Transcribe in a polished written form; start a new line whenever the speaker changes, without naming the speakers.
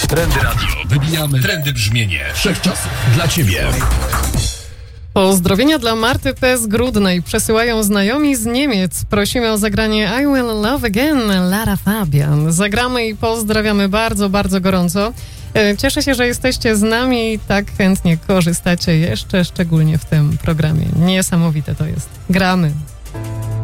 Trendy Radio. Wybijamy trendy brzmienie wszechczasów dla Ciebie.
Pozdrowienia dla Marty P. z Grudnej przesyłają znajomi z Niemiec. Prosimy o zagranie I Will Love Again, Lara Fabian. Zagramy i pozdrawiamy bardzo, bardzo gorąco. Cieszę się, że jesteście z nami i tak chętnie korzystacie jeszcze, szczególnie w tym programie. Niesamowite to jest. Gramy.